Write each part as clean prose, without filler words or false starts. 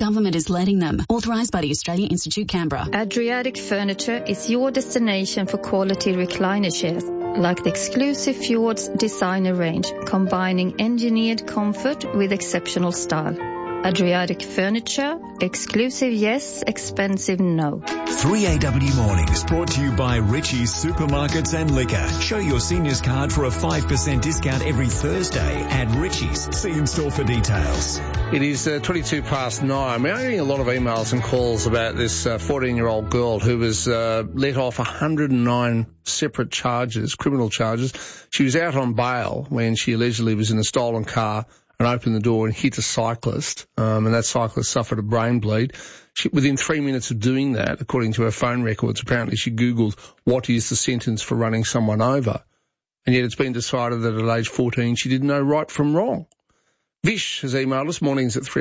government is letting them. Authorised by the Australian Institute, Canberra. Adriatic Furniture is your destination for quality recliner chairs, like the exclusive Fjords designer range, combining engineered comfort with exceptional style. Adriatic Furniture, exclusive yes, expensive no. 3AW Mornings, brought to you by Richie's Supermarkets and Liquor. Show your seniors card for a 5% discount every Thursday at Richie's. See in store for details. It is 22 past 9. We're getting a lot of emails and calls about this 14-year-old girl who was let off 109 separate charges, criminal charges. She was out on bail when she allegedly was in a stolen car and opened the door and hit a cyclist, and that cyclist suffered a brain bleed. Within 3 minutes of doing that, according to her phone records, apparently she Googled, what is the sentence for running someone over? And yet it's been decided that at age 14 she didn't know right from wrong. Vish has emailed us, mornings at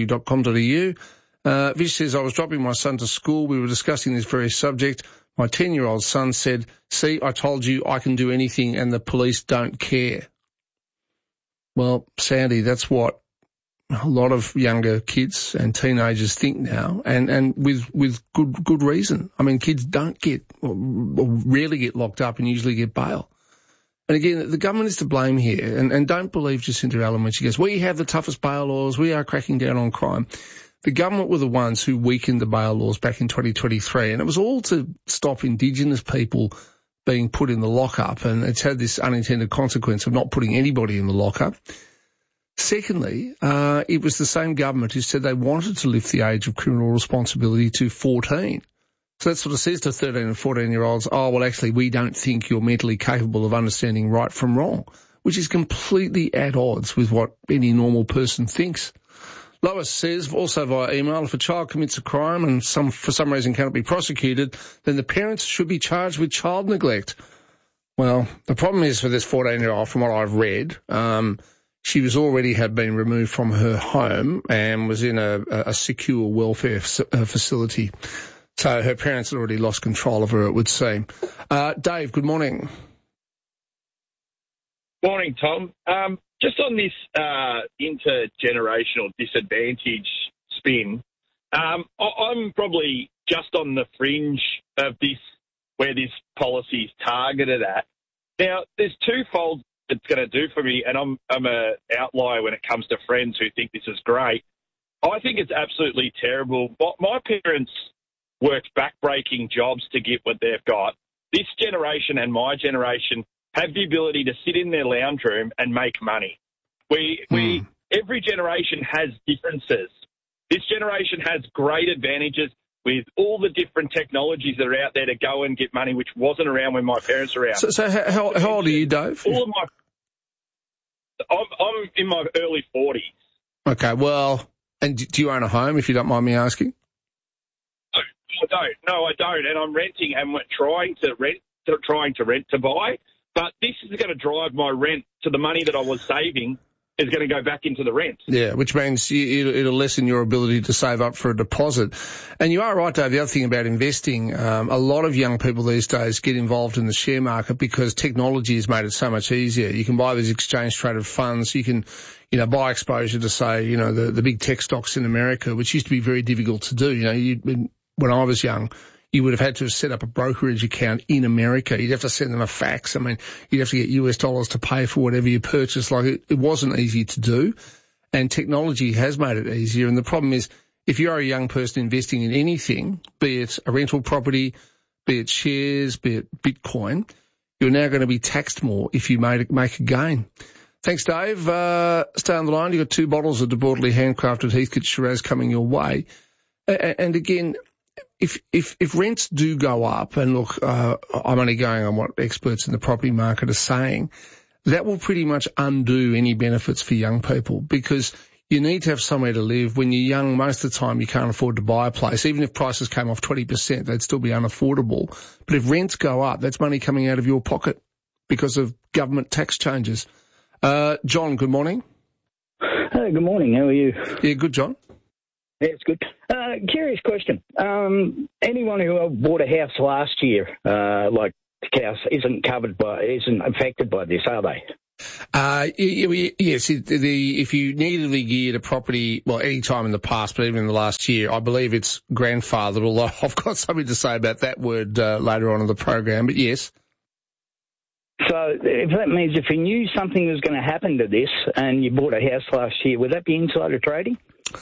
3aw.com.au. Vish says, I was dropping my son to school. We were discussing this very subject. My 10-year-old son said, see, I told you I can do anything and the police don't care. Well, Sandy, that's what a lot of younger kids and teenagers think now, and with good reason. I mean, kids don't get, or rarely get locked up and usually get bail. And again, the government is to blame here, and don't believe Jacinta Allen when she goes, we have the toughest bail laws, we are cracking down on crime. The government were the ones who weakened the bail laws back in 2023, and it was all to stop Indigenous people being put in the lockup, and it's had this unintended consequence of not putting anybody in the lockup. Secondly, it was the same government who said they wanted to lift the age of criminal responsibility to 14. So that sort of says to 13 and 14-year-olds, oh, well, actually, we don't think you're mentally capable of understanding right from wrong, which is completely at odds with what any normal person thinks. Lois says, also via email, if a child commits a crime and for some reason cannot be prosecuted, then the parents should be charged with child neglect. Well, the problem is for this 14-year-old, from what I've read, she had been removed from her home and was in a secure welfare facility. So her parents had already lost control of her, it would seem. Dave, good morning. Morning, Tom. Just on this intergenerational disadvantage spin, I'm probably just on the fringe of this, where this policy is targeted at. Now, there's twofold it's going to do for me, and I'm an outlier when it comes to friends who think this is great. I think it's absolutely terrible. My parents worked back-breaking jobs to get what they've got. This generation and my generation have the ability to sit in their lounge room and make money. Every generation has differences. This generation has great advantages with all the different technologies that are out there to go and get money, which wasn't around when my parents were around. So how old are you, Dave? I'm in my early 40s. Okay, well, and do you own a home, if you don't mind me asking? No, I don't. And I'm renting and we're trying to rent to buy. But this is going to drive my rent to the money that I was saving is going to go back into the rent. Yeah, which means it'll lessen your ability to save up for a deposit. And you are right, Dave, the other thing about investing, a lot of young people these days get involved in the share market because technology has made it so much easier. You can buy these exchange-traded funds. You can, buy exposure to, say, the big tech stocks in America, which used to be very difficult to do. When I was young, you would have had to have set up a brokerage account in America. You'd have to send them a fax. I mean, you'd have to get US dollars to pay for whatever you purchased. It wasn't easy to do. And technology has made it easier. And the problem is, if you're a young person investing in anything, be it a rental property, be it shares, be it Bitcoin, you're now going to be taxed more if you make a gain. Thanks, Dave. Stay on the line. You've got 2 bottles of debauchery handcrafted Heathcote Shiraz coming your way. And again, if rents do go up, and look, I'm only going on what experts in the property market are saying, that will pretty much undo any benefits for young people, because you need to have somewhere to live. When you're young, most of the time you can't afford to buy a place. Even if prices came off 20%, they'd still be unaffordable. But if rents go up, that's money coming out of your pocket because of government tax changes. John, good morning. Hey, good morning. How are you? Yeah, good, John. Yeah, it's good. Curious question. Anyone who bought a house last year, like the house, isn't affected by this, are they? Yes, if you negatively geared a property, well, any time in the past, but even in the last year, I believe it's grandfathered, although I've got something to say about that word later on in the program, but yes. So if that means if you knew something was going to happen to this and you bought a house last year, would that be insider trading?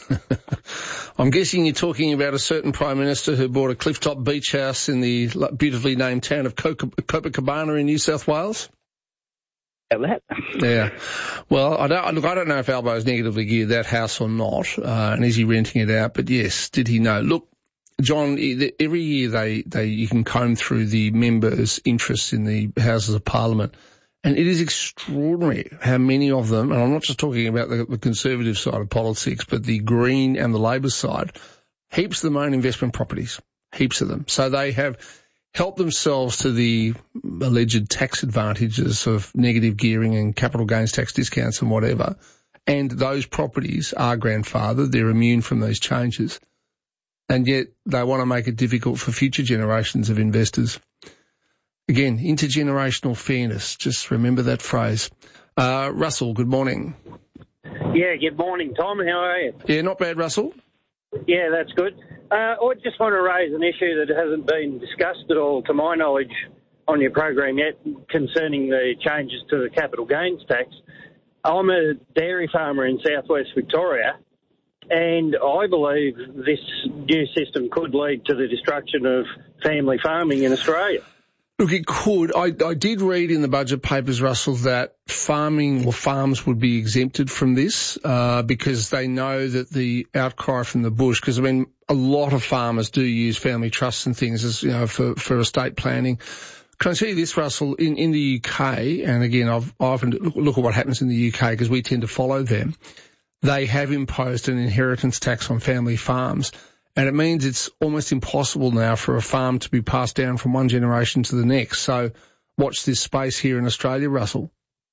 I'm guessing you're talking about a certain Prime Minister who bought a clifftop beach house in the beautifully named town of Copacabana in New South Wales? That. Yeah. Well, I don't know if Albo's negatively geared that house or not, and is he renting it out? But yes, did he know? Look, John, every year you can comb through the members' interests in the Houses of Parliament, and it is extraordinary how many of them, and I'm not just talking about the Conservative side of politics, but the Green and the Labor side, heaps of them own investment properties, heaps of them. So they have helped themselves to the alleged tax advantages of negative gearing and capital gains tax discounts and whatever, and those properties are grandfathered, they're immune from these changes. And yet they want to make it difficult for future generations of investors. Again, intergenerational fairness. Just remember that phrase. Russell, good morning. Yeah, good morning, Tom. How are you? Yeah, not bad, Russell. Yeah, that's good. I just want to raise an issue that hasn't been discussed at all, to my knowledge, on your program yet, concerning the changes to the capital gains tax. I'm a dairy farmer in southwest Victoria, and I believe this new system could lead to the destruction of family farming in Australia. Look, it could. I did read in the budget papers, Russell, that farming or farms would be exempted from this because they know that the outcry from the bush, because, I mean, a lot of farmers do use family trusts and things as, you know, for estate planning. Can I tell you this, Russell, in the UK, and again, I've often look at what happens in the UK because we tend to follow them. They have imposed an inheritance tax on family farms, and it means it's almost impossible now for a farm to be passed down from one generation to the next. So watch this space here in Australia, Russell.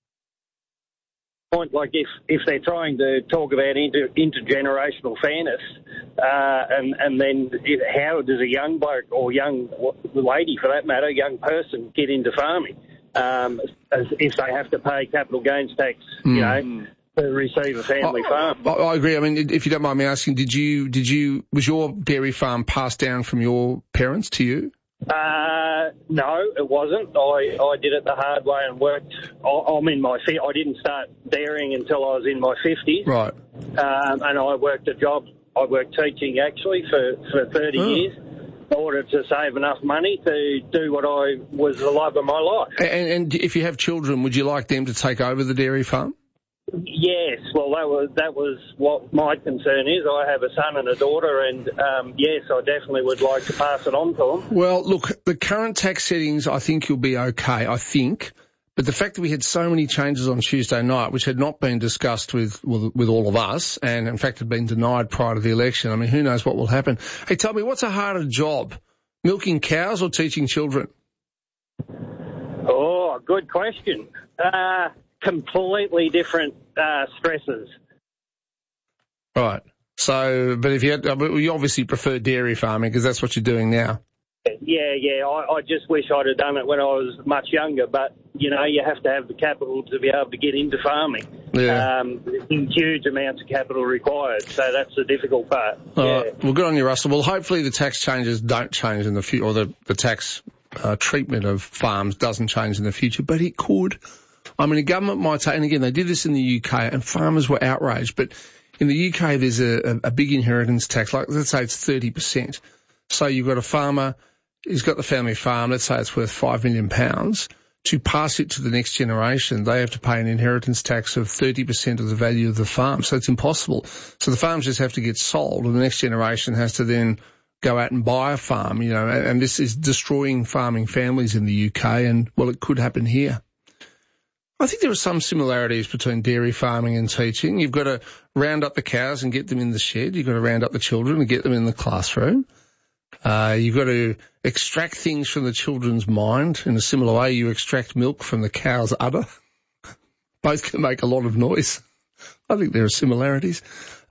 Point, like if they're trying to talk about intergenerational fairness, and then how does a young bloke or young lady, for that matter, young person, get into farming as if they have to pay capital gains tax, you know, to receive a family farm? I agree. I mean, if you don't mind me asking, was your dairy farm passed down from your parents to you? No, it wasn't. I did it the hard way and worked. I'm in my I didn't start dairying until I was in my 50s. Right. And I worked a job. I worked teaching actually for 30 years in order to save enough money to do what I was the love of my life. And if you have children, would you like them to take over the dairy farm? Yes, well, that was what my concern is. I have a son and a daughter, and yes, I definitely would like to pass it on to them. Well, look, the current tax settings, I think you'll be okay, I think. But the fact that we had so many changes on Tuesday night, which had not been discussed with all of us, and in fact had been denied prior to the election, I mean, who knows what will happen. Hey, tell me, what's a harder job, milking cows or teaching children? Oh, good question. Completely different stresses. Right. So, but if you obviously prefer dairy farming because that's what you're doing now. Yeah. I just wish I'd have done it when I was much younger, but, you know, you have to have the capital to be able to get into farming. Yeah. Huge amounts of capital required, so that's the difficult part. Well, good on you, Russell. Well, hopefully the tax changes don't change in the future, or the tax treatment of farms doesn't change in the future, but it could. I mean, the government might say, and again, they did this in the UK, and farmers were outraged, but in the UK there's a big inheritance tax, like let's say it's 30%. So you've got a farmer, he's got the family farm, let's say it's worth £5 million. To pass it to the next generation, they have to pay an inheritance tax of 30% of the value of the farm, so it's impossible. So the farms just have to get sold, and the next generation has to then go out and buy a farm, you know, and this is destroying farming families in the UK, and, well, it could happen here. I think there are some similarities between dairy farming and teaching. You've got to round up the cows and get them in the shed. You've got to round up the children and get them in the classroom. You've got to extract things from the children's mind in a similar way you extract milk from the cow's udder. Both can make a lot of noise. I think there are similarities.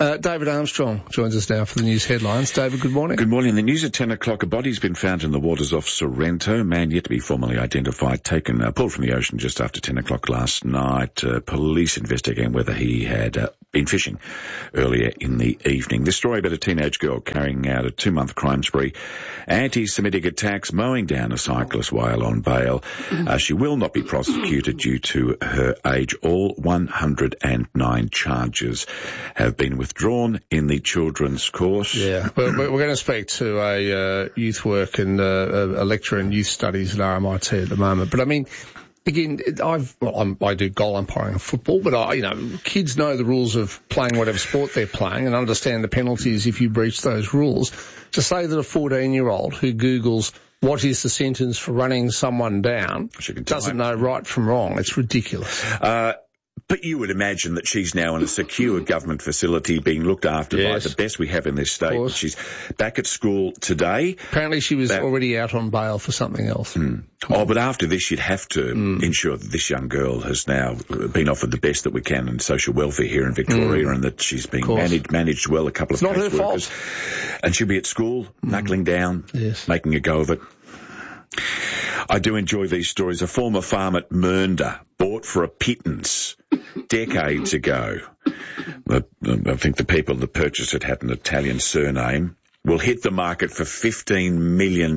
David Armstrong joins us now for the news headlines. David, good morning. Good morning. The news at 10 o'clock. A body's been found in the waters off Sorrento. Man yet to be formally identified, pulled from the ocean just after 10 o'clock last night. Police investigating whether he had been fishing earlier in the evening. This story about a teenage girl carrying out a 2-month crime spree, anti-Semitic attacks, mowing down a cyclist while on bail. She will not be prosecuted due to her age. All 109 charges have been withdrawn in the children's court. Yeah, we're going to speak to a youth work and a lecturer in youth studies at RMIT at the moment. But I mean, again, I do goal umpiring in football, but kids know the rules of playing whatever sport they're playing and understand the penalties if you breach those rules. To say that a 14-year-old who Googles what is the sentence for running someone down doesn't know right from wrong, it's ridiculous. But you would imagine that she's now in a secure government facility being looked after by the best we have in this state. She's back at school today. Apparently she was already out on bail for something else. But after this you'd have to ensure that this young girl has now been offered the best that we can in social welfare here in Victoria and that she's been managed well, a couple of caseworkers. It's not her fault. And she'll be at school, knuckling down, making a go of it. I do enjoy these stories. A former farm at Mernda bought for a pittance decades ago. I think the people that purchased it had an Italian surname. Will hit the market for $15 million.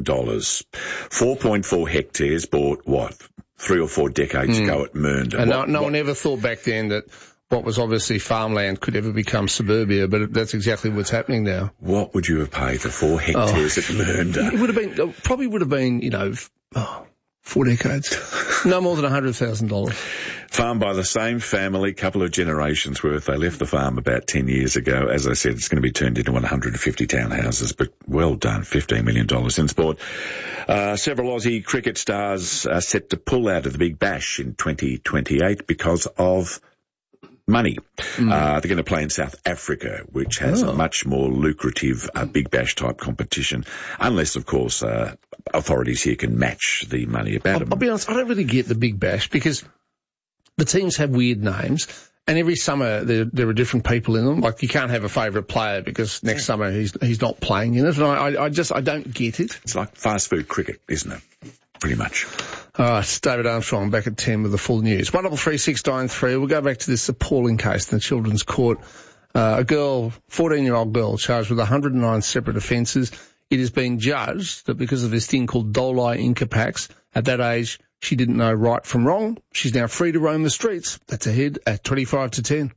4.4 hectares bought, 3 or 4 decades ago at Mernda. And no one ever thought back then that what was obviously farmland could ever become suburbia, but that's exactly what's happening now. What would you have paid for 4 hectares at Mernda? It would have been, 4 decades. No more than $100,000. Farmed by the same family, couple of generations worth. They left the farm about 10 years ago. As I said, it's going to be turned into 150 townhouses, but well done, $15 million in sport. Several Aussie cricket stars are set to pull out of the Big Bash in 2028 because of money. They're going to play in South Africa, which has a much more lucrative Big Bash type competition, unless, of course, authorities here can match the money about them. I'll be honest, I don't really get the Big Bash because the teams have weird names, and every summer there are different people in them. Like, you can't have a favourite player because next summer he's not playing in it, and I don't get it. It's like fast food cricket, isn't it? Pretty much. All right, it's David Armstrong back at 10 with the full news. 133-693. We'll go back to this appalling case in the Children's Court. A girl, 14-year-old girl, charged with 109 separate offences. It has been judged that because of this thing called Doli Incapax, at that age, she didn't know right from wrong. She's now free to roam the streets. That's ahead at 25 to 10.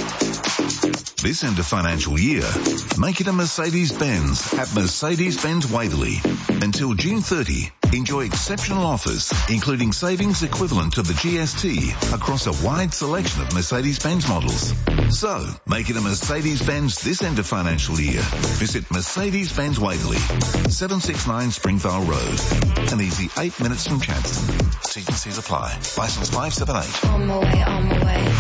This end of financial year, make it a Mercedes-Benz at Mercedes-Benz Waverley. Until June 30, enjoy exceptional offers, including savings equivalent to the GST across a wide selection of Mercedes-Benz models. So, make it a Mercedes-Benz this end of financial year. Visit Mercedes-Benz Waverley, 769 Springvale Road. An easy 8 minutes from Chadstone. T&Cs apply. Licence 578. On my way.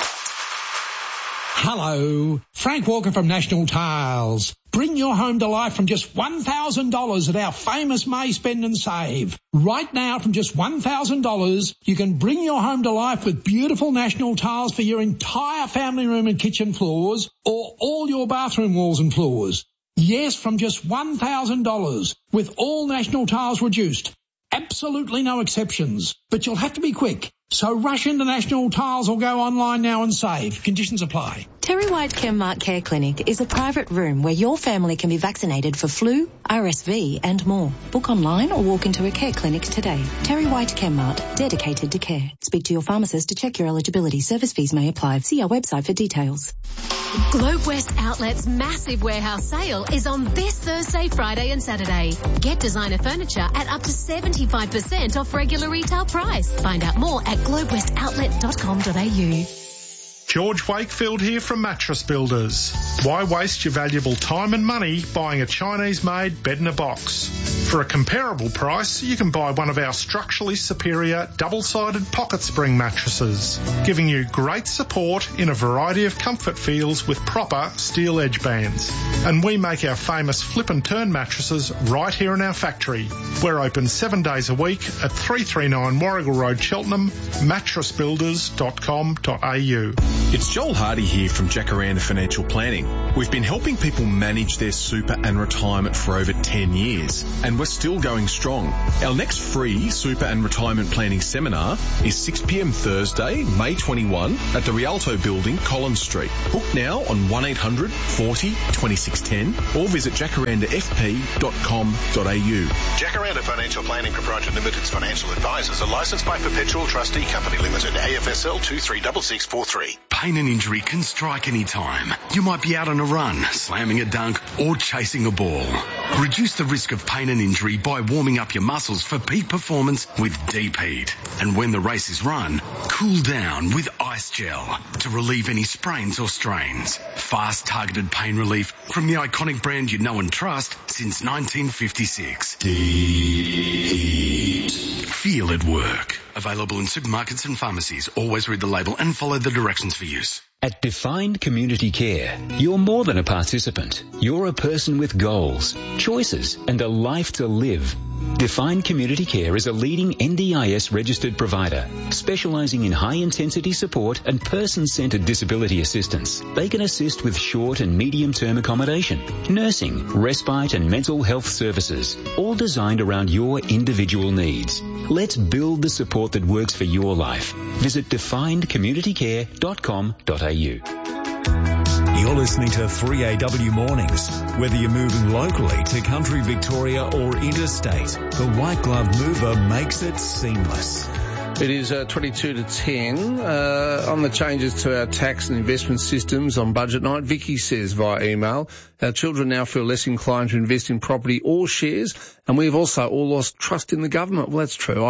Hello, Frank Walker from National Tiles. Bring your home to life from just $1,000 at our famous May Spend and Save. Right now, from just $1,000, you can bring your home to life with beautiful National Tiles for your entire family room and kitchen floors, or all your bathroom walls and floors. Yes, from just $1,000, with all National Tiles reduced. Absolutely no exceptions. But you'll have to be quick. So rush into National Tiles or go online now and save. Conditions apply. Terry White Chemmart Care Clinic is a private room where your family can be vaccinated for flu, RSV and more. Book online or walk into a care clinic today. Terry White Chemmart, dedicated to care. Speak to your pharmacist to check your eligibility. Service fees may apply. See our website for details. Globe West Outlet's massive warehouse sale is on this Thursday, Friday and Saturday. Get designer furniture at up to 75% off regular retail price. Find out more at globewestoutlet.com.au. George Wakefield here from Mattress Builders. Why waste your valuable time and money buying a Chinese-made bed in a box? For a comparable price, you can buy one of our structurally superior double-sided pocket spring mattresses, giving you great support in a variety of comfort feels with proper steel edge bands. And we make our famous flip and turn mattresses right here in our factory. We're open 7 days a week at 339 Warrigal Road, Cheltenham, mattressbuilders.com.au. It's Joel Hardy here from Jacaranda Financial Planning. We've been helping people manage their super and retirement for over 10 years, and we're still going strong. Our next free super and retirement planning seminar is 6 p.m. Thursday, May 21 at the Rialto Building, Collins Street. Book now on 1800 40 2610 or visit jacarandafp.com.au. Jacaranda Financial Planning Proprietary Limited's financial advisors are licensed by Perpetual Trustee Company Limited, AFSL 236643. Pain and injury can strike any time. You might be out on a run, slamming a dunk, or chasing a ball. Reduce the risk of pain and injury by warming up your muscles for peak performance with Deep Heat. And when the race is run, cool down with Ice Gel to relieve any sprains or strains. Fast targeted pain relief from the iconic brand you know and trust since 1956. Deep Heat. Feel it work. Available in supermarkets and pharmacies. Always read the label and follow the directions for use. At Defined Community Care, you're more than a participant. You're a person with goals, choices, and a life to live. Defined Community Care is a leading NDIS registered provider, specialising in high-intensity support and person-centred disability assistance. They can assist with short and medium-term accommodation, nursing, respite and mental health services, all designed around your individual needs. Let's build the support that works for your life. Visit definedcommunitycare.com.au. You're listening to 3AW Mornings. Whether you're moving locally to country Victoria or interstate, the White Glove Mover makes it seamless. It is 22 to 10 on the changes to our tax and investment systems on budget night. Vicky says via email, our children now feel less inclined to invest in property or shares, and we've also all lost trust in the government. Well, that's true.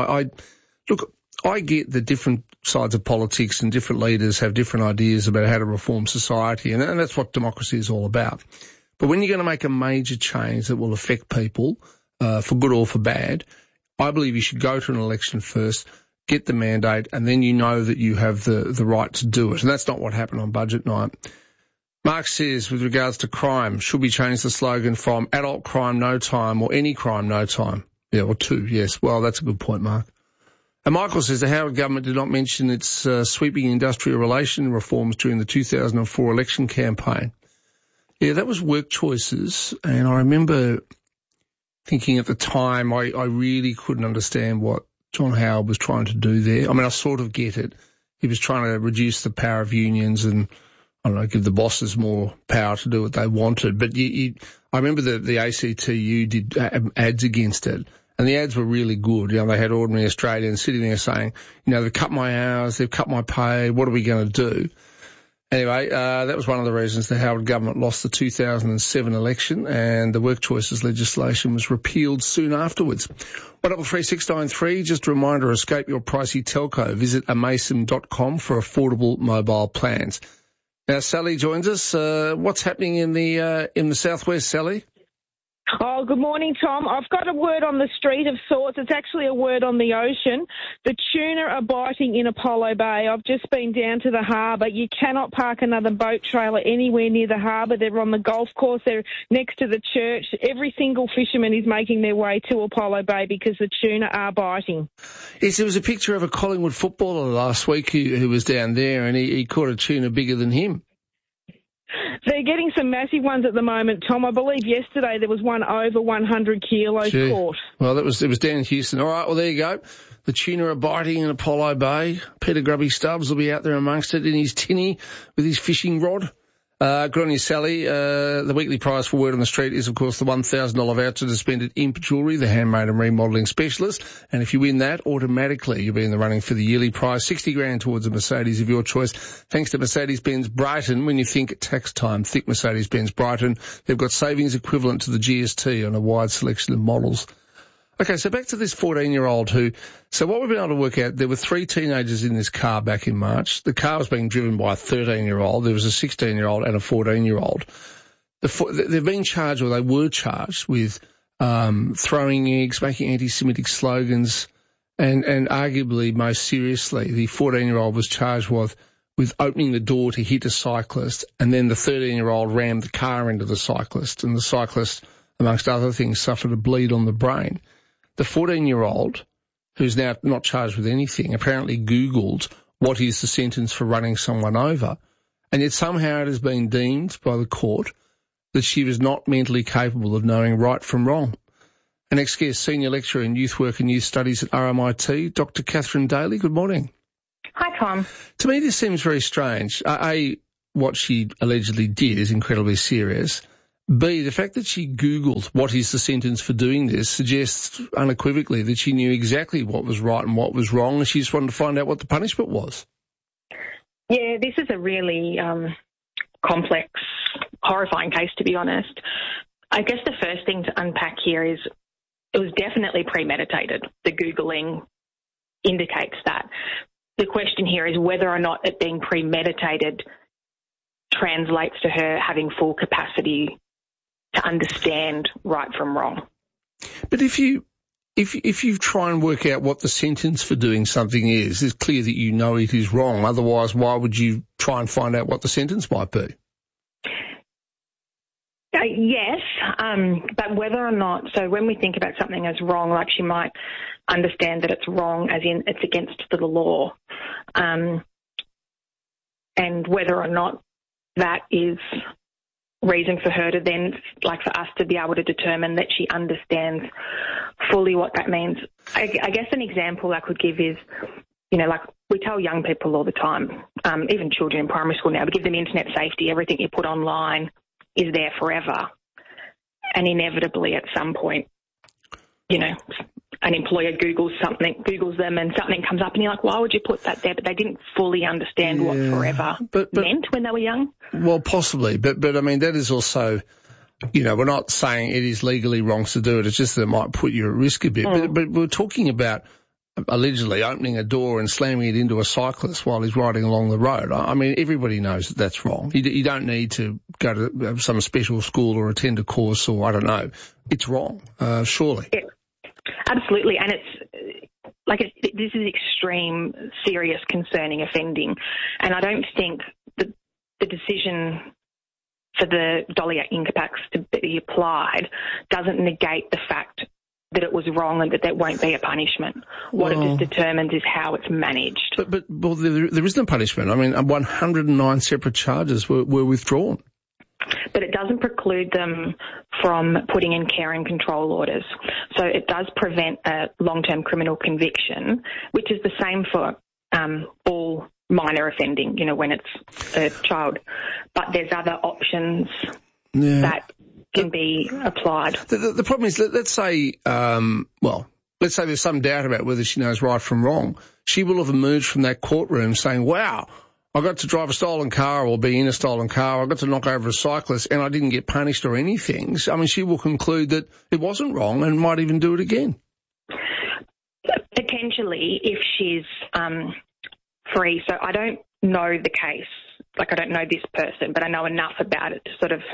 I get the different sides of politics and different leaders have different ideas about how to reform society, and that's what democracy is all about. But when you're going to make a major change that will affect people, for good or for bad, I believe you should go to an election first, get the mandate, and then you know that you have the right to do it. And that's not what happened on budget night. Mark says, with regards to crime, should we change the slogan from adult crime no time or any crime no time? Yeah, or two, yes. Well, that's a good point, Mark. And Michael says the Howard government did not mention its sweeping industrial relation reforms during the 2004 election campaign. Yeah, that was work choices. And I remember thinking at the time I really couldn't understand what John Howard was trying to do there. I mean, I sort of get it. He was trying to reduce the power of unions and, I don't know, give the bosses more power to do what they wanted. But I remember the ACTU did ads against it. And the ads were really good. You know, they had ordinary Australians sitting there saying, you know, they've cut my hours, they've cut my pay, what are we going to do? Anyway, that was one of the reasons the Howard government lost the 2007 election, and the work choices legislation was repealed soon afterwards. 133693, just a reminder, escape your pricey telco. Visit amason.com for affordable mobile plans. Now, Sally joins us. What's happening in the southwest, Sally? Oh, good morning, Tom. I've got a word on the street of sorts. It's actually a word on the ocean. The tuna are biting in Apollo Bay. I've just been down to the harbour. You cannot park another boat trailer anywhere near the harbour. They're on the golf course. They're next to the church. Every single fisherman is making their way to Apollo Bay because the tuna are biting. Yes, there was a picture of a Collingwood footballer last week who was down there, and he caught a tuna bigger than him. They're getting some massive ones at the moment, Tom. I believe yesterday there was one over 100 kilos caught. Well, it was down in Houston. All right, well, there you go. The tuna are biting in Apollo Bay. Peter Grubby Stubbs will be out there amongst it in his tinny with his fishing rod. Good on you, Sally. The weekly prize for Word on the Street is, of course, the $1,000 voucher to spend at Imp Jewellery, the handmade and remodelling specialist. And if you win that, automatically you'll be in the running for the yearly prize, $60,000 towards a Mercedes of your choice. Thanks to Mercedes-Benz Brighton. When you think tax time, think Mercedes-Benz Brighton. They've got savings equivalent to the GST on a wide selection of models. Okay, so back to this 14-year-old so what we've been able to work out, there were 3 teenagers in this car back in March. The car was being driven by a 13-year-old. There was a 16-year-old and a 14-year-old. They've been charged, or they were charged with throwing eggs, making anti-Semitic slogans, and arguably most seriously, the 14-year-old was charged with opening the door to hit a cyclist, and then the 13-year-old rammed the car into the cyclist, and the cyclist, amongst other things, suffered a bleed on the brain. The 14-year-old, who's now not charged with anything, apparently Googled what is the sentence for running someone over, and yet somehow it has been deemed by the court that she was not mentally capable of knowing right from wrong. Our next guest, Senior Lecturer in Youth Work and Youth Studies at RMIT, Dr. Catherine Daly. Good morning. Hi, Tom. To me, this seems very strange. A, what she allegedly did is incredibly serious. B, the fact that she Googled what is the sentence for doing this suggests unequivocally that she knew exactly what was right and what was wrong, and she just wanted to find out what the punishment was. Yeah, this is a really complex, horrifying case, to be honest. I guess the first thing to unpack here is it was definitely premeditated. The Googling indicates that. The question here is whether or not it being premeditated translates to her having full capacity to understand right from wrong. But if you try and work out what the sentence for doing something is, it's clear that you know it is wrong. Otherwise, why would you try and find out what the sentence might be? Yes, but whether or not, so when we think about something as wrong, like she might understand that it's wrong as in it's against the law, and whether or not that is reason for her to then, like for us to be able to determine that she understands fully what that means. I guess an example I could give is, you know, like we tell young people all the time, even children in primary school now, we give them internet safety, everything you put online is there forever. And inevitably at some point, you know, an employer Googles them and something comes up and you're like, why would you put that there? But they didn't fully understand what forever meant when they were young. Well, possibly. But I mean, that is also, you know, we're not saying it is legally wrong to do it. It's just that it might put you at risk a bit. But we're talking about allegedly opening a door and slamming it into a cyclist while he's riding along the road. I mean, everybody knows that that's wrong. You don't need to go to some special school or attend a course or I don't know. It's wrong, surely. Yeah, absolutely. And it's like this is extreme, serious, concerning offending. And I don't think the decision for the Dolly Incapacts to be applied doesn't negate the fact that it was wrong and that there won't be a punishment. What it just determines is how it's managed. But there isn't a punishment. I mean, 109 separate charges were withdrawn. But it doesn't preclude them from putting in care and control orders. So it does prevent a long-term criminal conviction, which is the same for all minor offending, you know, when it's a child. But there's other options that can be applied. The problem is, let's say there's some doubt about whether she knows right from wrong. She will have emerged from that courtroom saying, wow, I got to drive a stolen car or be in a stolen car, I got to knock over a cyclist and I didn't get punished or anything. So, I mean, she will conclude that it wasn't wrong and might even do it again. Potentially, if she's free. So I don't know the case. Like, I don't know this person, but I know enough about it to sort of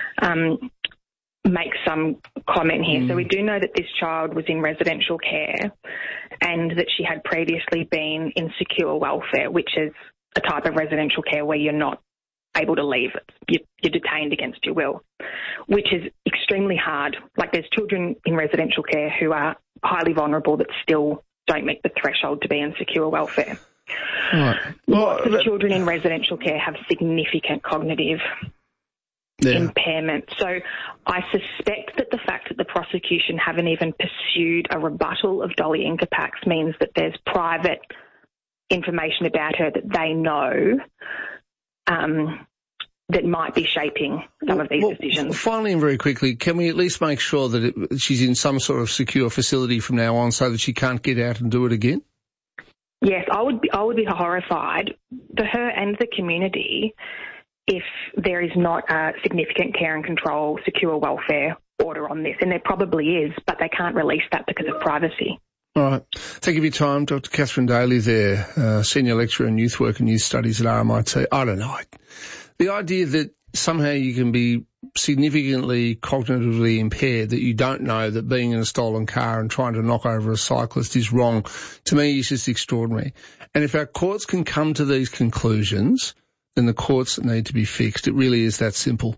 make some comment here. So we do know that this child was in residential care and that she had previously been in secure welfare, which is a type of residential care where you're not able to leave. You're detained against your will, which is extremely hard. Like, there's children in residential care who are highly vulnerable that still don't meet the threshold to be in secure welfare. Right. Lots of children in residential care have significant cognitive impairment. So I suspect that the fact that the prosecution haven't even pursued a rebuttal of Dolly Incapacts means that there's private information about her that they know that might be shaping some of these decisions. Finally and very quickly, can we at least make sure that she's in some sort of secure facility from now on so that she can't get out and do it again? Yes, I would be horrified for her and the community if there is not a significant care and control, secure welfare order on this. And there probably is, but they can't release that because of privacy. All right. Thank you for your time, Dr. Catherine Daly there, Senior Lecturer in Youth Work and Youth Studies at RMIT. I don't know. The idea that somehow you can be significantly cognitively impaired that you don't know that being in a stolen car and trying to knock over a cyclist is wrong, to me is just extraordinary. And if our courts can come to these conclusions, then the courts need to be fixed. It really is that simple.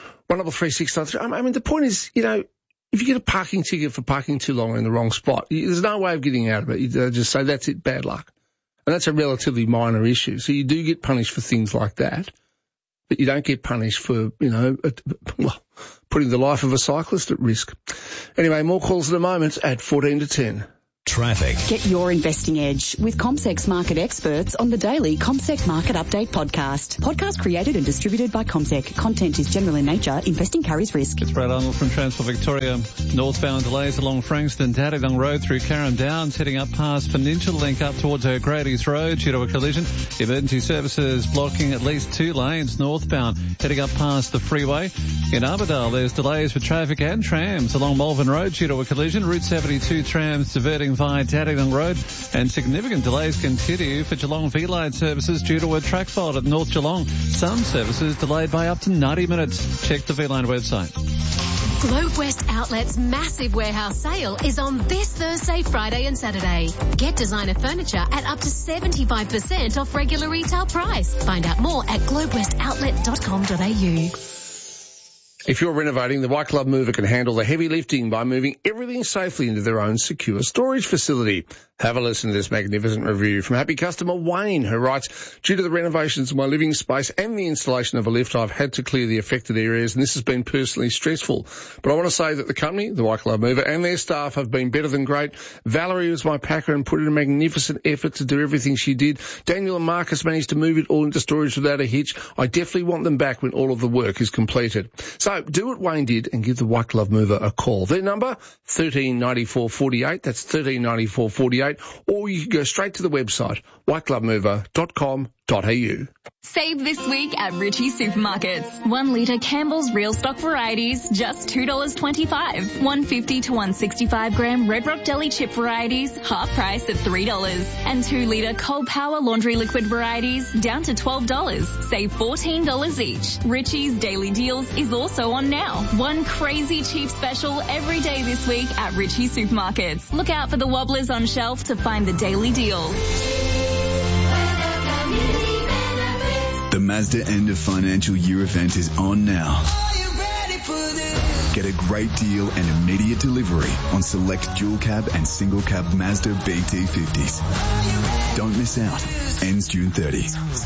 133 I mean, the point is, you know, if you get a parking ticket for parking too long in the wrong spot, there's no way of getting out of it. You just say, that's it, bad luck. And that's a relatively minor issue. So you do get punished for things like that, but you don't get punished for, you know, putting the life of a cyclist at risk. Anyway, more calls in a moment at 14 to 10. Traffic. Get your investing edge with CommSec's market experts on the daily CommSec Market Update podcast. Podcast created and distributed by CommSec. Content is general in nature. Investing carries risk. It's Brad Arnold from Transport Victoria. Northbound delays along Frankston, Dadadong Road through Carrum Downs, heading up past Peninsula Link up towards O'Grady's Road due to a collision. Emergency services blocking at least 2 lanes northbound, heading up past the freeway. In Armidale, there's delays for traffic and trams along Malvern Road due to a collision. Route 72 trams diverting via Dadadong Road, and significant delays continue for Geelong V-Line services due to a track fault at North Geelong. Some services delayed by up to 90 minutes. Check the V-Line website. Globe West Outlet's massive warehouse sale is on this Thursday, Friday and Saturday. Get designer furniture at up to 75% off regular retail price. Find out more at globewestoutlet.com.au. If you're renovating, the White Glove Mover can handle the heavy lifting by moving everything safely into their own secure storage facility. Have a listen to this magnificent review from happy customer Wayne, who writes, due to the renovations of my living space and the installation of a lift, I've had to clear the affected areas, and this has been personally stressful. But I want to say that the company, the White Glove Mover, and their staff have been better than great. Valerie was my packer and put in a magnificent effort to do everything she did. Daniel and Marcus managed to move it all into storage without a hitch. I definitely want them back when all of the work is completed. So do what Wayne did and give the White Glove Mover a call. Their number, 139448. That's 139448. Or you can go straight to the website, whiteglovemover.com.au. Save this week at Ritchie Supermarkets. 1 litre Campbell's Real Stock Varieties, just $2.25. 150 to 165 gram Red Rock Deli Chip Varieties, half price at $3. And 2 litre Cold Power Laundry Liquid Varieties, down to $12. Save $14 each. Ritchie's Daily Deals is also on now. One crazy cheap special every day this week at Ritchie Supermarkets. Look out for the wobblers on shelf to find the daily deals. The Mazda end of financial year event is on now. Get a great deal and immediate delivery on select dual cab and single cab Mazda BT50s. Don't miss out. Ends June 30.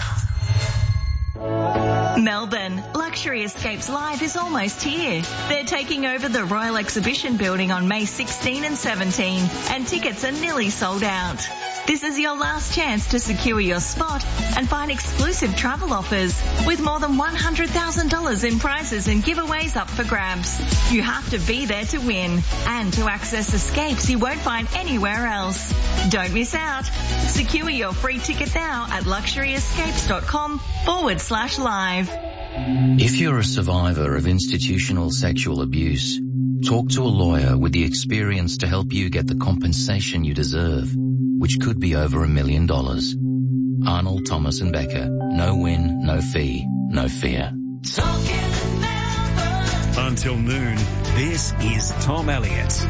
Melbourne, Luxury Escapes Live is almost here. They're taking over the Royal Exhibition Building on May 16 and 17, and tickets are nearly sold out. This is your last chance to secure your spot and find exclusive travel offers with more than $100,000 in prizes and giveaways up for grabs. You have to be there to win and to access escapes you won't find anywhere else. Don't miss out. Secure your free ticket now at luxuryescapes.com/live. If you're a survivor of institutional sexual abuse, talk to a lawyer with the experience to help you get the compensation you deserve, which could be over $1 million. Arnold, Thomas and Becker. No win, no fee, no fear. Until noon, this is Tom Elliott.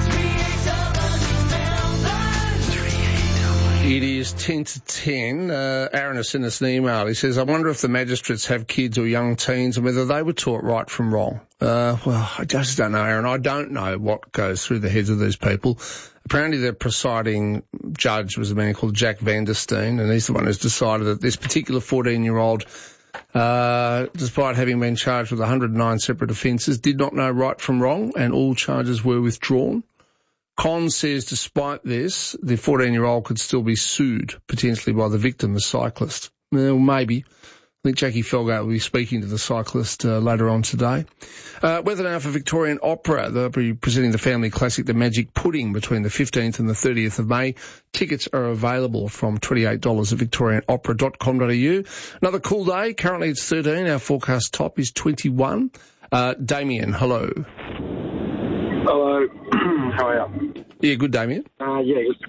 It is 10 to 10. Aaron has sent us an email. He says, I wonder if the magistrates have kids or young teens and whether they were taught right from wrong. Well, I just don't know, Aaron. I don't know what goes through the heads of these people. Apparently the presiding judge was a man called Jack Vandersteen, and he's the one who's decided that this particular 14-year-old, despite having been charged with 109 separate offences, did not know right from wrong, and all charges were withdrawn. Con says despite this, the 14-year-old could still be sued, potentially by the victim, the cyclist. Well, maybe. I think Jackie Felgate will be speaking to the cyclist later on today. Weather now for Victorian Opera. They'll be presenting the family classic, The Magic Pudding, between the 15th and the 30th of May. Tickets are available from $28 at victorianopera.com.au. Another cool day. Currently it's 13. Our forecast top is 21. Damien, hello. Hello. How are you? Yeah, good, Damien. Yeah,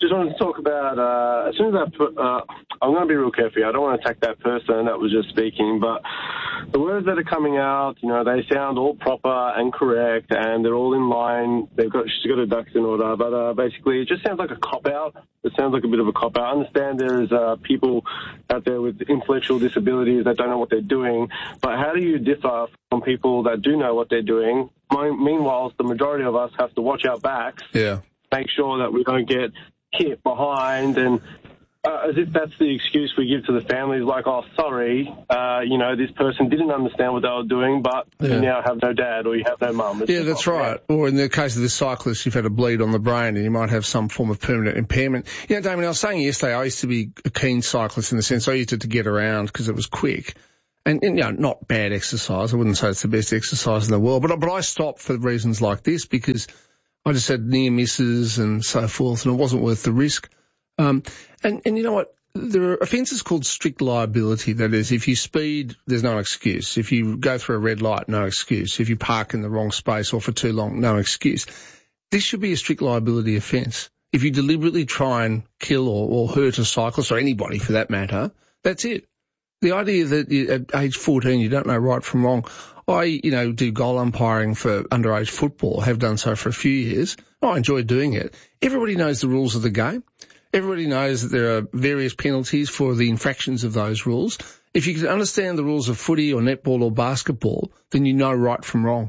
just wanted to talk about, as soon as I'm going to be real careful here. I don't want to attack that person that was just speaking, but the words that are coming out, they sound all proper and correct, and they're all in line. She's got her ducks in order, but basically it just sounds like a cop-out. It sounds like a bit of a cop-out. I understand there's people out there with intellectual disabilities that don't know what they're doing, but how do you differ from people that do know what they're doing? Meanwhile, the majority of us have to watch our backs, make sure that we don't get hit behind, and as if that's the excuse we give to the families, like, oh, sorry, this person didn't understand what they were doing, but you now have no dad or you have no mum. That's right. Or in the case of this cyclist, you've had a bleed on the brain and you might have some form of permanent impairment. Damien, I was saying yesterday, I used to be a keen cyclist in the sense I used to get around because it was quick. And not bad exercise. I wouldn't say it's the best exercise in the world, but I stopped for reasons like this because I just had near misses and so forth, and it wasn't worth the risk. And you know what? There are offences called strict liability. That is, if you speed, there's no excuse. If you go through a red light, no excuse. If you park in the wrong space or for too long, no excuse. This should be a strict liability offence. If you deliberately try and kill or hurt a cyclist, or anybody for that matter, that's it. The idea that at age 14 you don't know right from wrong. I, do goal umpiring for underage football, have done so for a few years. I enjoy doing it. Everybody knows the rules of the game. Everybody knows that there are various penalties for the infractions of those rules. If you can understand the rules of footy or netball or basketball, then you know right from wrong.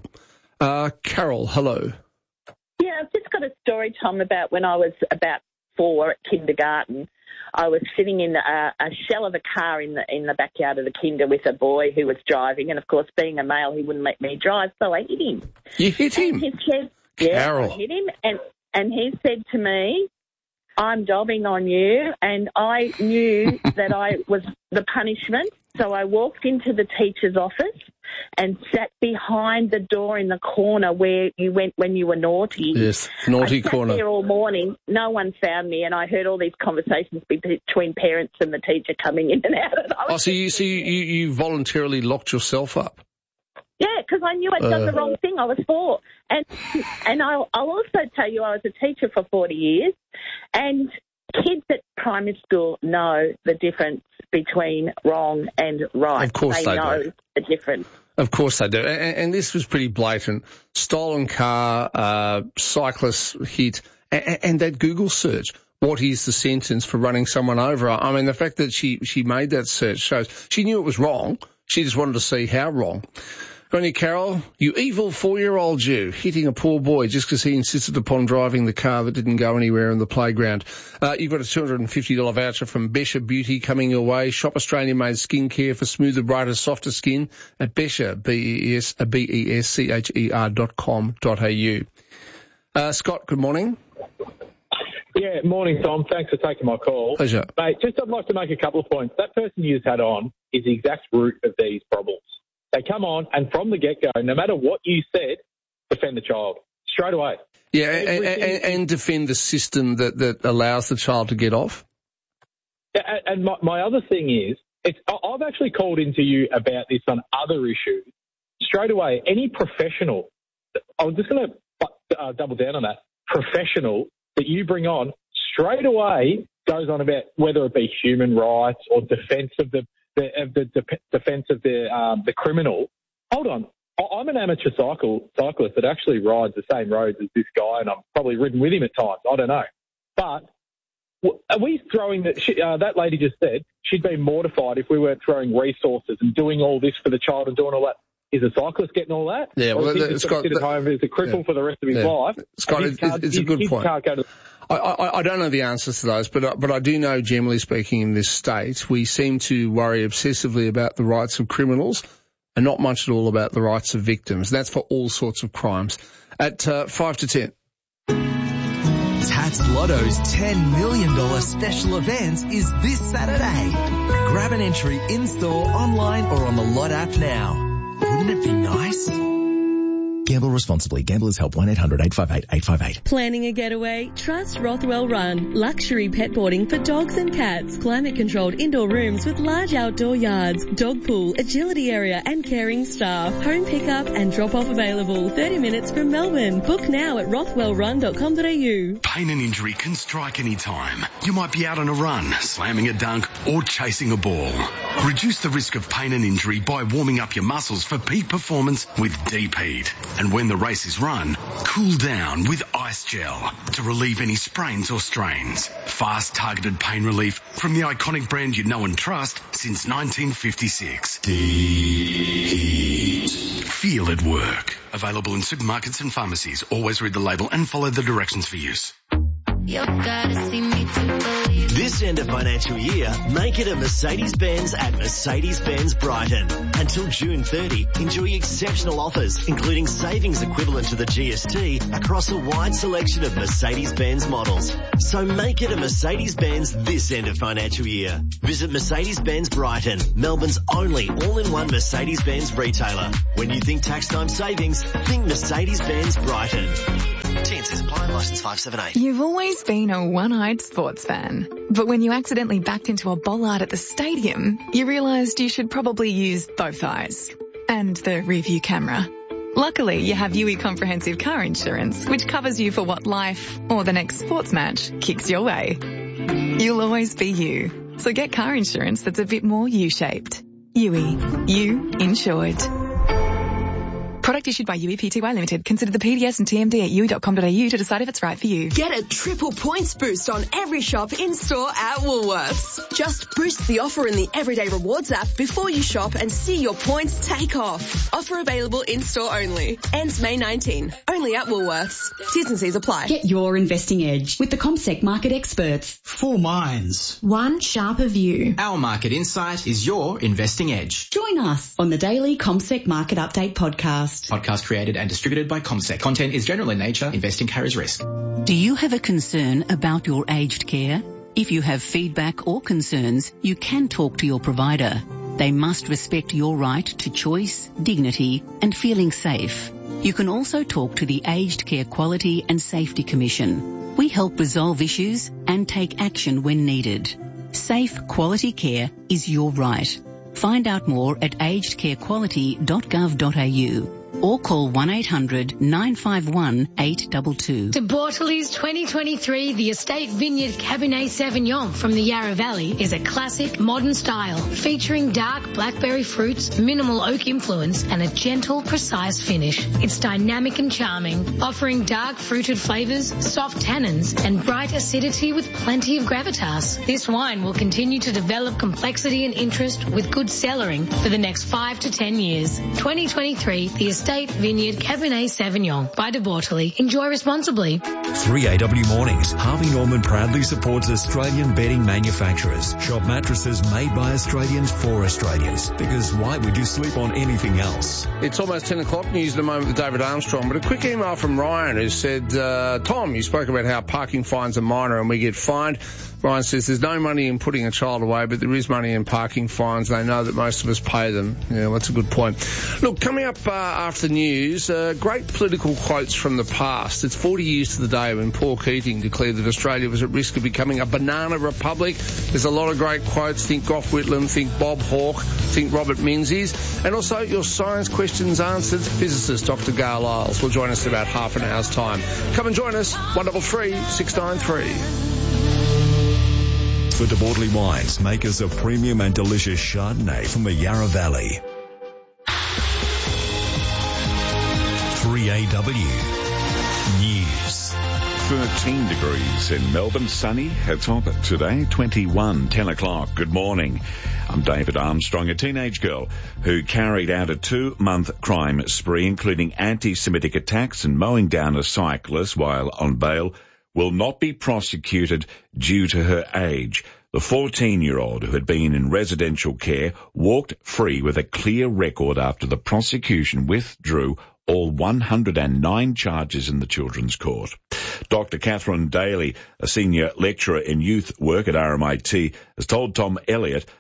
Carol, hello. Yeah, I've just got a story, Tom, about when I was about 4 at kindergarten. I was sitting in a shell of a car in the backyard of the kinder with a boy who was driving, and of course, being a male, he wouldn't let me drive, so I hit him. You hit him? And he said, Carol. I hit him, and he said to me, I'm dobbing on you, and I knew that I was the punishment, so I walked into the teacher's office and sat behind the door in the corner where you went when you were naughty. Yes, naughty corner. I sat there all morning. No one found me, and I heard all these conversations between parents and the teacher coming in and out. So you voluntarily locked yourself up? Yeah, because I knew I'd done the wrong thing. I was 4. And I'll also tell you I was a teacher for 40 years, and kids at primary school know the difference between wrong and right. Of course they know do. The difference. Of course they do. And this was pretty blatant. Stolen car, cyclist hit, and that Google search. What is the sentence for running someone over? I mean, the fact that she made that search shows she knew it was wrong. She just wanted to see how wrong. Ronnie Carroll, you evil 4-year-old you, hitting a poor boy just because he insisted upon driving the car that didn't go anywhere in the playground. You've got a $250 voucher from Besher Beauty coming your way. Shop Australian-made skincare for smoother, brighter, softer skin at Besher, BESCHER.com.au. Scott, good morning. Yeah, morning, Tom. Thanks for taking my call. Pleasure. Mate, I'd like to make a couple of points. That person you just had on is the exact root of these problems. They come on, and from the get-go, no matter what you said, defend the child straight away. Yeah, and defend the system that allows the child to get off. And my other thing is, I've actually called into you about this on other issues. Straight away, any professional, I'm just going to double down on that, professional that you bring on, straight away goes on about whether it be human rights or defence of the criminal. Hold on. I'm an amateur cyclist that actually rides the same roads as this guy, and I've probably ridden with him at times. I don't know. But are we throwing that lady just said she'd be mortified if we weren't throwing resources and doing all this for the child and doing all that. Is a cyclist getting all that? Yeah, well, Scott, sit at home as a cripple for the rest of his life. Scott, it's a good point. I don't know the answers to those, but I do know, generally speaking, in this state, we seem to worry obsessively about the rights of criminals and not much at all about the rights of victims. That's for all sorts of crimes. At 5 to 10. Tats Lotto's $10 million special event is this Saturday. Grab an entry in-store, online or on the Lot app now. Wouldn't it be nice? Gamble responsibly. Gamblers Help 1-800-858-858. Planning a getaway? Trust Rothwell Run. Luxury pet boarding for dogs and cats. Climate-controlled indoor rooms with large outdoor yards. Dog pool, agility area and caring staff. Home pickup and drop-off available. 30 minutes from Melbourne. Book now at rothwellrun.com.au. Pain and injury can strike any time. You might be out on a run, slamming a dunk or chasing a ball. Reduce the risk of pain and injury by warming up your muscles for peak performance with Deep Heat. And when the race is run, cool down with Ice Gel to relieve any sprains or strains. Fast, targeted pain relief from the iconic brand you know and trust since 1956. Deep Heat. Feel it work. Available in supermarkets and pharmacies. Always read the label and follow the directions for use. This end of financial year, make it a Mercedes-Benz at Mercedes-Benz Brighton. Until June 30, enjoy exceptional offers, including savings equivalent to the GST across a wide selection of Mercedes-Benz models. So make it a Mercedes-Benz this end of financial year. Visit Mercedes-Benz Brighton, Melbourne's only all-in-one Mercedes-Benz retailer. When you think tax time savings, think Mercedes-Benz Brighton. T&Cs apply, licence 578. You've always been a one-eyed sports fan. But when you accidentally backed into a bollard at the stadium, you realised you should probably use both eyes. And the rear-view camera. Luckily, you have UE Comprehensive Car Insurance, which covers you for what life, or the next sports match, kicks your way. You'll always be you. So get car insurance that's a bit more U-shaped. UE. You insured. Product issued by UE Pty Limited. Consider the PDS and TMD at UE.com.au to decide if it's right for you. Get a triple points boost on every shop in-store at Woolworths. Just boost the offer in the Everyday Rewards app before you shop and see your points take off. Offer available in-store only. Ends May 19. Only at Woolworths. T's and C's apply. Get your investing edge with the CommSec market experts. 4 minds. One sharper view. Our market insight is your investing edge. Join us on the daily CommSec Market Update podcast. Podcast created and distributed by CommSec. Content is general in nature. Investing carries risk. Do you have a concern about your aged care? If you have feedback or concerns, you can talk to your provider. They must respect your right to choice, dignity, and feeling safe. You can also talk to the Aged Care Quality and Safety Commission. We help resolve issues and take action when needed. Safe, quality care is your right. Find out more at agedcarequality.gov.au or call 1-800-951-822. De Bortoli's 2023 The Estate Vineyard Cabernet Sauvignon from the Yarra Valley is a classic modern style featuring dark blackberry fruits, minimal oak influence and a gentle, precise finish. It's dynamic and charming, offering dark fruited flavours, soft tannins and bright acidity with plenty of gravitas. This wine will continue to develop complexity and interest with good cellaring for the next 5 to 10 years. 2023 The Estate Vineyard Cabernet Sauvignon by De Bortoli. Enjoy responsibly. 3AW Mornings. Harvey Norman proudly supports Australian bedding manufacturers. Shop mattresses made by Australians for Australians. Because why would you sleep on anything else? It's almost 10 o'clock. News in a moment with David Armstrong. But a quick email from Ryan who said, Tom, you spoke about how parking fines are minor and we get fined. Ryan says there's no money in putting a child away, but there is money in parking fines. They know that most of us pay them. Yeah, that's a good point. Look, coming up after the news, great political quotes from the past. It's 40 years to the day when Paul Keating declared that Australia was at risk of becoming a banana republic. There's a lot of great quotes. Think Gough Whitlam, think Bob Hawke, think Robert Menzies. And also your science questions answered. Physicist Dr. Gail Isles will join us in about half an hour's time. Come and join us, 133 693. For De Bortoli Wines, makers of premium and delicious Chardonnay from the Yarra Valley. 3AW News. 13 degrees in Melbourne, sunny. It's on today, 21, 10 o'clock. Good morning. I'm David Armstrong. A teenage girl who carried out a 2-month crime spree, including anti-Semitic attacks and mowing down a cyclist while on bail, will not be prosecuted due to her age. The 14-year-old who had been in residential care walked free with a clear record after the prosecution withdrew all 109 charges in the Children's Court. Dr. Catherine Daly, a senior lecturer in youth work at RMIT, has told Tom Elliott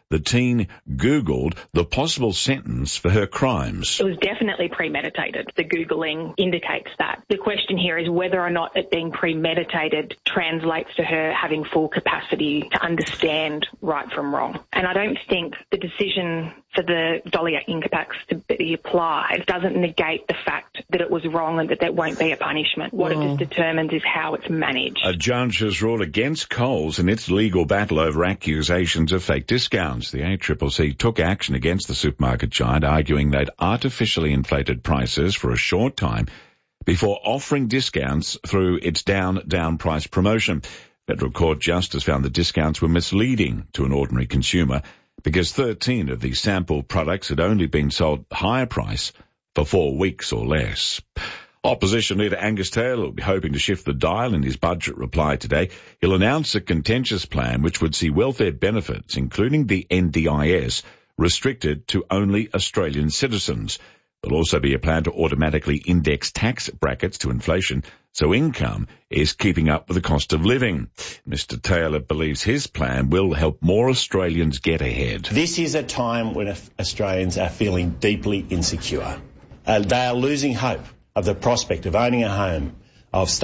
the teen Googled the possible sentence for her crimes. It was definitely premeditated. The Googling indicates that. The question here is whether or not it being premeditated translates to her having full capacity to understand right from wrong. And I don't think the decision for the Dolly Incapax to be applied doesn't negate the fact that it was wrong and that there won't be a punishment. What it just determines is how it's managed. A judge has ruled against Coles in its legal battle over accusations of fake discounts. The ACCC took action against the supermarket giant, arguing they'd artificially inflated prices for a short time before offering discounts through its down price promotion. Federal Court Justice found the discounts were misleading to an ordinary consumer because 13 of the sample products had only been sold higher price for 4 weeks or less. Opposition leader Angus Taylor will be hoping to shift the dial in his budget reply today. He'll announce a contentious plan which would see welfare benefits, including the NDIS, restricted to only Australian citizens. There'll also be a plan to automatically index tax brackets to inflation, so income is keeping up with the cost of living. Mr. Taylor believes his plan will help more Australians get ahead. This is a time when Australians are feeling deeply insecure. They are losing hope of the prospect of owning a home, of